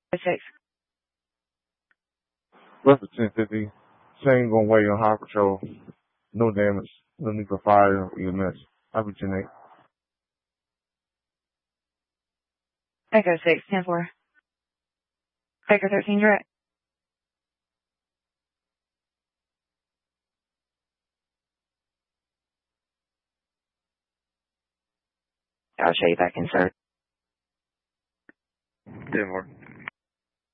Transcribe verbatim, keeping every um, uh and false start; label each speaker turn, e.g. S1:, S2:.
S1: six.
S2: Leopard ten fifty. Same going way on high patrol. No damage. No need for fire or E M S. Leopard ten eight.
S1: Echo six, ten four. Baker thirteen direct. I'll show you back insert.
S3: ten four.